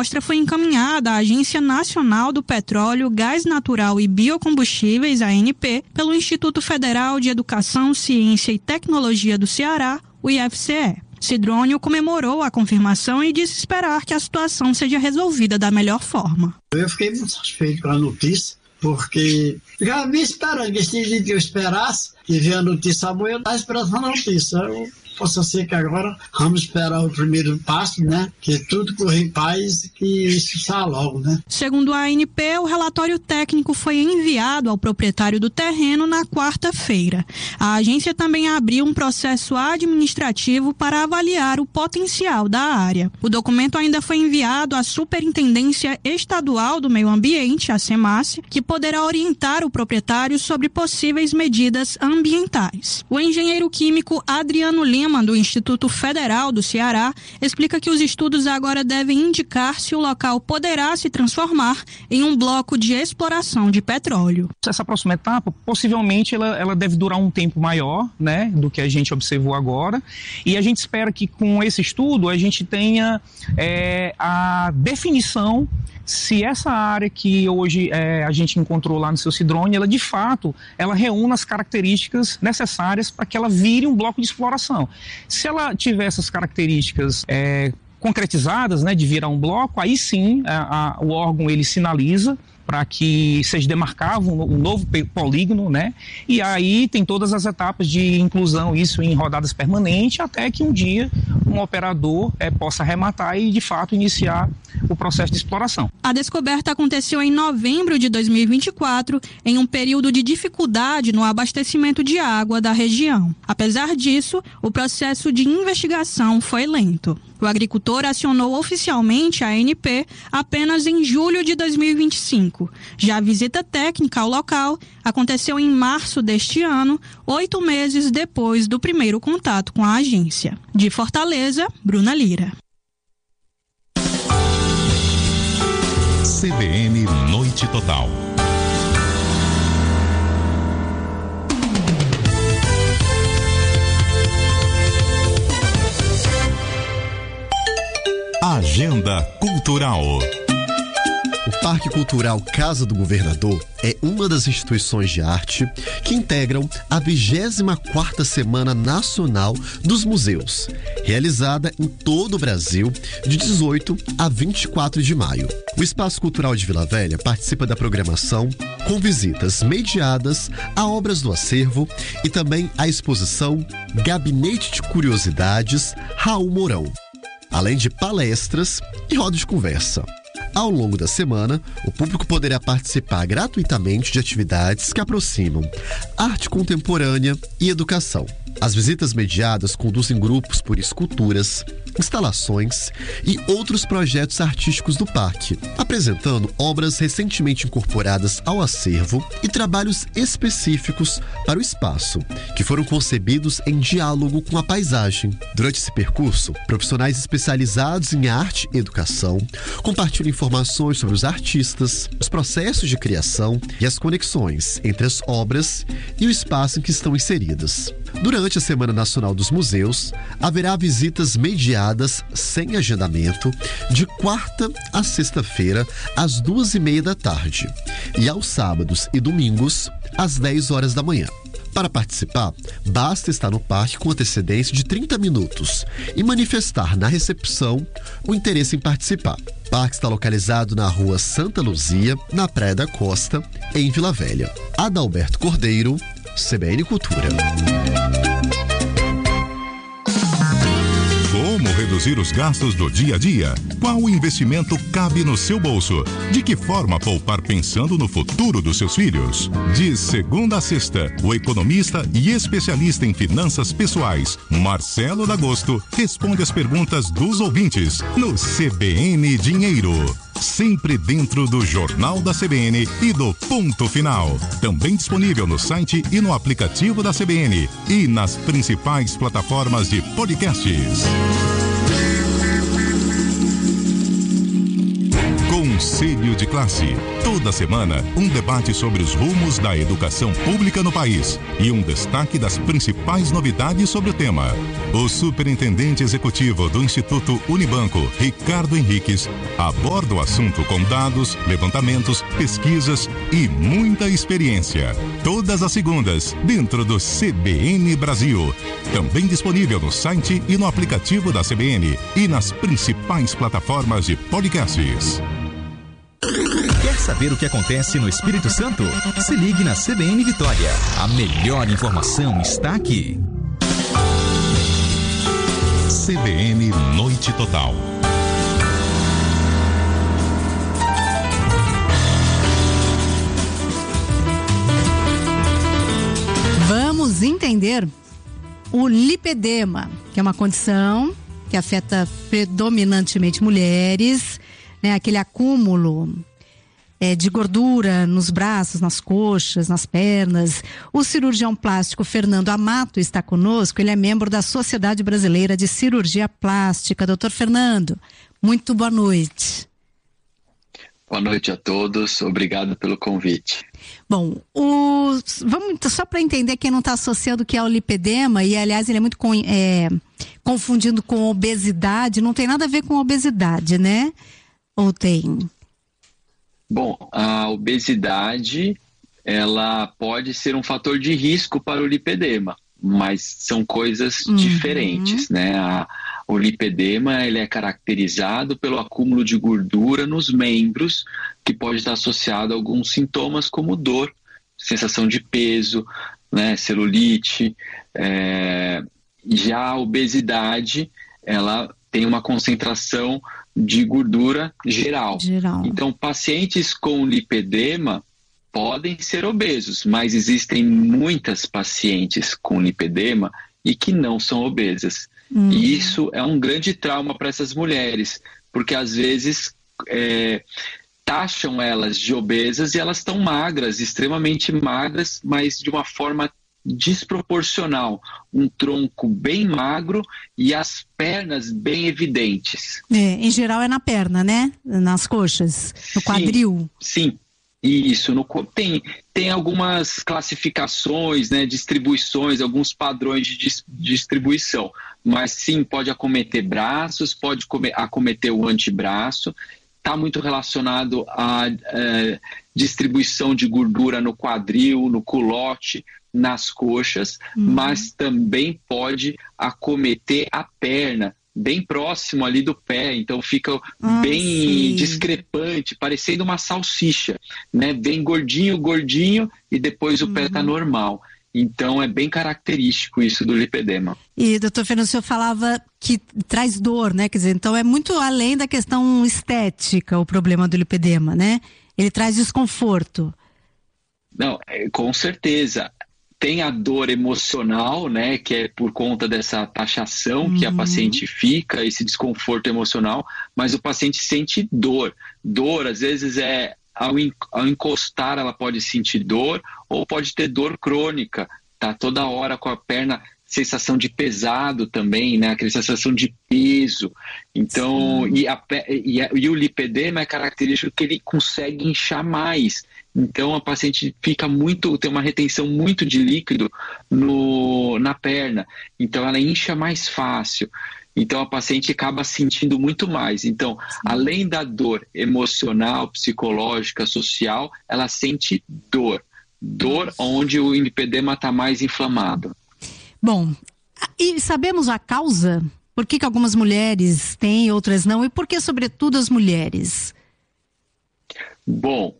amostra foi encaminhada à Agência Nacional do Petróleo, Gás Natural e Biocombustíveis, ANP, pelo Instituto Federal de Educação, Ciência e Tecnologia do Ceará, o IFCE. Sidrônio comemorou a confirmação e disse esperar que a situação seja resolvida da melhor forma. Eu fiquei muito satisfeito com a notícia, porque ficava me esperando, que esse dia que eu esperasse, e ver a notícia amanhã, eu estava esperando a notícia. Possa ser que agora vamos esperar o primeiro passo, né? Que tudo corra em paz e que isso saia logo, né? Segundo a ANP, o relatório técnico foi enviado ao proprietário do terreno na quarta-feira. A agência também abriu um processo administrativo para avaliar o potencial da área. O documento ainda foi enviado à Superintendência Estadual do Meio Ambiente, a SEMASSE, que poderá orientar o proprietário sobre possíveis medidas ambientais. O engenheiro químico Adriano Lima, do Instituto Federal do Ceará, explica que os estudos agora devem indicar se o local poderá se transformar em um bloco de exploração de petróleo. Essa próxima etapa, possivelmente, ela deve durar um tempo maior, né, do que a gente observou agora, e a gente espera que com esse estudo a gente tenha a definição se essa área que hoje a gente encontrou lá no seu Sidrônio, ela de fato, ela reúne as características necessárias para que ela vire um bloco de exploração. Se ela tiver essas características concretizadas, né, de virar um bloco, aí sim o órgão ele sinaliza para que seja demarcado um novo polígono, né? E aí tem todas as etapas de inclusão, isso em rodadas permanentes, até que um dia um operador possa arrematar e, de fato, iniciar o processo de exploração. A descoberta aconteceu em novembro de 2024, em um período de dificuldade no abastecimento de água da região. Apesar disso, o processo de investigação foi lento. O agricultor acionou oficialmente a ANP apenas em julho de 2025. Já a visita técnica ao local aconteceu em março deste ano, 8 meses depois do primeiro contato com a agência. De Fortaleza, Bruna Lira. CBN Noite Total. Agenda Cultural. O Parque Cultural Casa do Governador é uma das instituições de arte que integram a 24ª Semana Nacional dos Museus, realizada em todo o Brasil de 18 a 24 de maio. O Espaço Cultural de Vila Velha participa da programação com visitas mediadas a obras do acervo e também a exposição Gabinete de Curiosidades Raul Mourão, além de palestras e rodas de conversa. Ao longo da semana, o público poderá participar gratuitamente de atividades que aproximam arte contemporânea e educação. As visitas mediadas conduzem grupos por esculturas, instalações e outros projetos artísticos do parque, apresentando obras recentemente incorporadas ao acervo e trabalhos específicos para o espaço, que foram concebidos em diálogo com a paisagem. Durante esse percurso, profissionais especializados em arte e educação compartilham informações sobre os artistas, os processos de criação e as conexões entre as obras e o espaço em que estão inseridas. Durante a Semana Nacional dos Museus, haverá visitas mediadas sem agendamento de quarta a sexta-feira, às 2h30 da tarde, e aos sábados e domingos, às 10 horas da manhã. Para participar, basta estar no parque com antecedência de 30 minutos e manifestar na recepção o interesse em participar. O parque está localizado na rua Santa Luzia, na Praia da Costa, em Vila Velha. Adalberto Cordeiro, CBN Cultura. Como reduzir os gastos do dia a dia? Qual investimento cabe no seu bolso? De que forma poupar pensando no futuro dos seus filhos? De segunda a sexta, o economista e especialista em finanças pessoais, Marcelo D'Agosto, responde as perguntas dos ouvintes no CBN Dinheiro. Sempre dentro do Jornal da CBN e do Ponto Final. Também disponível no site e no aplicativo da CBN e nas principais plataformas de podcasts. Com Conselho de Classe. Toda semana, um debate sobre os rumos da educação pública no país e um destaque das principais novidades sobre o tema. O superintendente executivo do Instituto Unibanco, Ricardo Henriques, aborda o assunto com dados, levantamentos, pesquisas e muita experiência. Todas as segundas, dentro do CBN Brasil. Também disponível no site e no aplicativo da CBN e nas principais plataformas de podcasts. Quer saber o que acontece no Espírito Santo? Se ligue na CBN Vitória. A melhor informação está aqui. CBN Noite Total. Vamos entender o lipedema, que é uma condição que afeta predominantemente mulheres, né? Aquele acúmulo de gordura nos braços, nas coxas, nas pernas. O cirurgião plástico Fernando Amato está conosco, ele é membro da Sociedade Brasileira de Cirurgia Plástica. Doutor Fernando, muito boa noite. Boa noite a todos, obrigado pelo convite. Bom, vamos só para entender quem não está associando o que é o lipedema, e aliás ele é muito confundindo com obesidade, não tem nada a ver com obesidade, né? Ou tem? Bom, a obesidade, ela pode ser um fator de risco para o lipedema, mas são coisas diferentes, né? O lipedema, ele é caracterizado pelo acúmulo de gordura nos membros, que pode estar associado a alguns sintomas como dor, sensação de peso, né? Celulite. Já a obesidade, ela tem uma concentração de gordura geral. Então, pacientes com lipedema podem ser obesos, mas existem muitas pacientes com lipedema e que não são obesas. E isso é um grande trauma para essas mulheres, porque às vezes taxam elas de obesas e elas estão magras, extremamente magras, mas de uma forma desproporcional, um tronco bem magro e as pernas bem evidentes. Em geral é na perna, né? Nas coxas, no quadril. Sim, isso. Tem algumas classificações, né, distribuições, alguns padrões de distribuição, mas sim, pode acometer braços, pode acometer o antebraço. Está muito relacionado à distribuição de gordura no quadril, no culote, nas coxas, mas também pode acometer a perna, bem próximo ali do pé, então fica bem discrepante, parecendo uma salsicha, né? Bem gordinho, e depois o pé está normal. Então é bem característico isso do lipedema. E, doutor Fernando, o senhor falava que traz dor, né? Quer dizer, então é muito além da questão estética o problema do lipedema, né? Ele traz desconforto. Não, com certeza. Tem a dor emocional, né? Que é por conta dessa taxação que a paciente fica, esse desconforto emocional, mas o paciente sente dor. Dor, às vezes, ao encostar, ela pode sentir dor, ou pode ter dor crônica, tá toda hora com a perna, sensação de pesado também, né? Aquela sensação de peso. Então, e o lipedema é característico que ele consegue inchar mais. Então, a paciente tem uma retenção muito de líquido na perna. Então, ela incha mais fácil. Então, a paciente acaba sentindo muito mais. Então, além da dor emocional, psicológica, social, ela sente dor. Dor onde o lipedema está mais inflamado. Bom, e sabemos a causa? Por que algumas mulheres têm e outras não? E por que, sobretudo, as mulheres? Bom,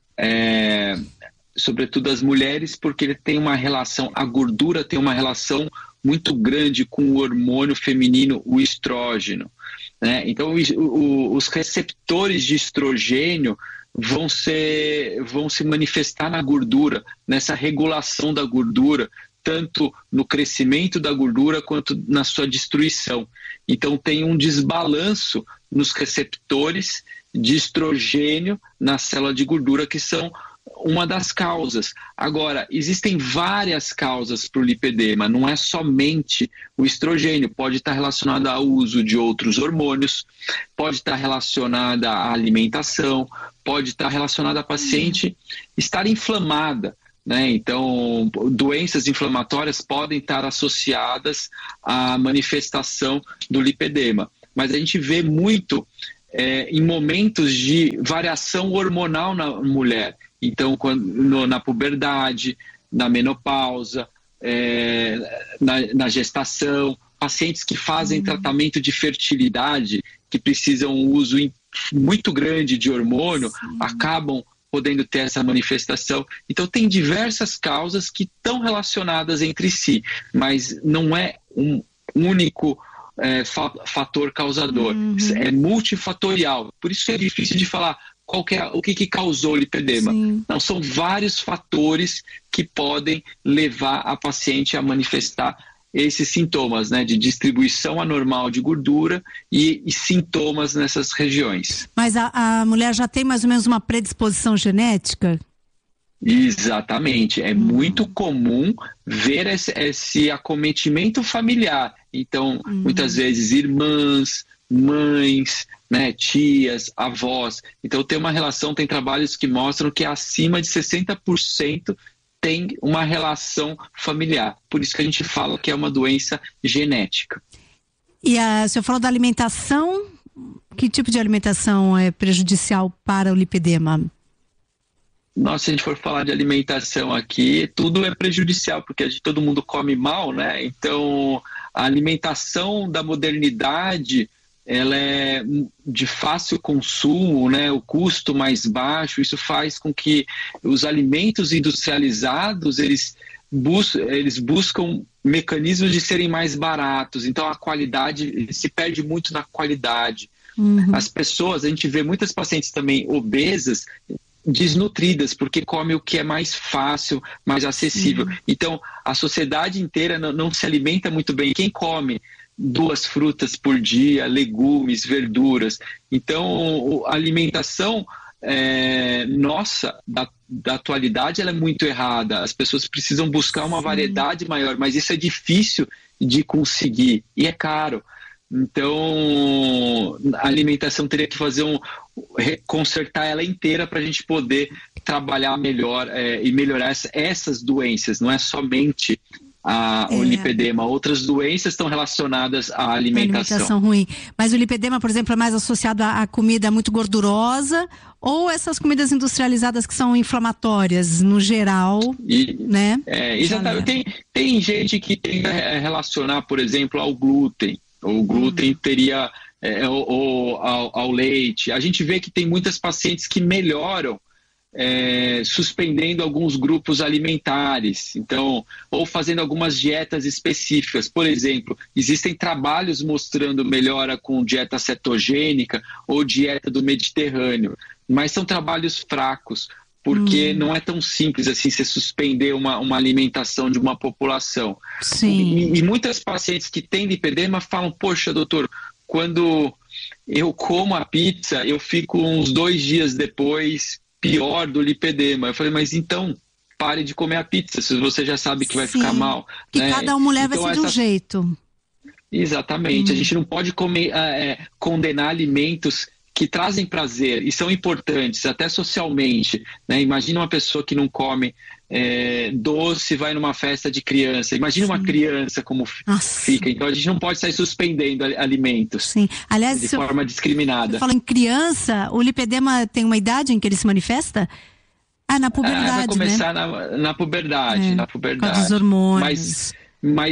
sobretudo as mulheres, porque ele tem uma relação, a gordura tem uma relação muito grande com o hormônio feminino, o estrógeno, né? Então, os receptores de estrogênio vão se manifestar na gordura, nessa regulação da gordura, tanto no crescimento da gordura quanto na sua destruição. Então tem um desbalanço nos receptores de estrogênio na célula de gordura, que são uma das causas. Agora, existem várias causas para o lipedema, não é somente o estrogênio, pode estar relacionado ao uso de outros hormônios, pode estar relacionada à alimentação, pode estar relacionada à paciente estar inflamada, né? Então, doenças inflamatórias podem estar associadas à manifestação do lipedema, mas a gente vê muito em momentos de variação hormonal na mulher. Então, na puberdade, na menopausa, na gestação, pacientes que fazem tratamento de fertilidade, que precisam um uso muito grande de hormônio, acabam podendo ter essa manifestação. Então, tem diversas causas que estão relacionadas entre si, mas não é um único fator causador. É multifatorial. Por isso é difícil de falar o que causou o lipedema. Não, são vários fatores que podem levar a paciente a manifestar esses sintomas, né, de distribuição anormal de gordura e sintomas nessas regiões. Mas a mulher já tem mais ou menos uma predisposição genética? Exatamente. É muito comum ver esse acometimento familiar. Então, muitas vezes irmãs, mães, né, tias, avós. Então tem uma relação, tem trabalhos que mostram que acima de 60% tem uma relação familiar. Por isso que a gente fala que é uma doença genética. E o senhor falou da alimentação. Que tipo de alimentação é prejudicial para o lipedema? Nossa, se a gente for falar de alimentação aqui, tudo é prejudicial, porque todo mundo come mal, né? Então, a alimentação da modernidade, ela é de fácil consumo, né? O custo mais baixo, isso faz com que os alimentos industrializados, eles buscam mecanismos de serem mais baratos, então a qualidade se perde muito na qualidade. As pessoas, a gente vê muitas pacientes também obesas, desnutridas, porque come o que é mais fácil, mais acessível. Então, a sociedade inteira não se alimenta muito bem. Quem come 2 frutas por dia, legumes, verduras. Então, a alimentação nossa, da atualidade, ela é muito errada. As pessoas precisam buscar uma variedade maior, mas isso é difícil de conseguir e é caro. Então, a alimentação teria que consertar ela inteira para a gente poder trabalhar melhor e melhorar essas doenças. Não é somente o lipedema. Outras doenças estão relacionadas à alimentação. Alimentação ruim. Mas o lipedema, por exemplo, é mais associado à comida muito gordurosa ou essas comidas industrializadas que são inflamatórias, no geral, né? Exatamente. Tem gente que tenta relacionar, por exemplo, ao glúten. O glúten teria, ou ao leite. A gente vê que tem muitas pacientes que melhoram suspendendo alguns grupos alimentares, então, ou fazendo algumas dietas específicas. Por exemplo, existem trabalhos mostrando melhora com dieta cetogênica ou dieta do Mediterrâneo, mas são trabalhos fracos, porque não é tão simples assim você suspender uma alimentação de uma população. Sim. E muitas pacientes que têm lipedema falam, poxa, doutor, quando eu como a pizza, eu fico uns 2 dias depois pior do lipedema. Eu falei, mas então pare de comer a pizza, se você já sabe que vai ficar mal. Que né? cada mulher então, vai ser de um jeito. Exatamente. A gente não pode condenar alimentos que trazem prazer e são importantes, até socialmente, né? Imagina uma pessoa que não come doce, vai numa festa de criança. Imagina uma criança como fica. Então a gente não pode sair suspendendo alimentos. Sim. Aliás, de forma discriminada. Fala em criança, o lipedema tem uma idade em que ele se manifesta? Na puberdade, vai começar, né? na puberdade. Na puberdade. Com os hormônios. Mas